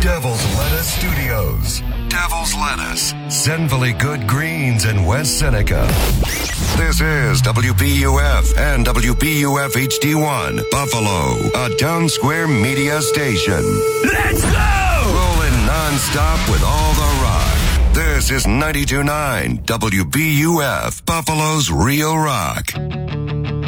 Devil's Lettuce Studios. Devil's Lettuce, sinfully good greens in West Seneca. This is WPUF and WPUF HD1, Buffalo, a Town Square media station. Let's go! Rolling nonstop with all the rock. This is 92.9 WPUF, Buffalo's Real Rock.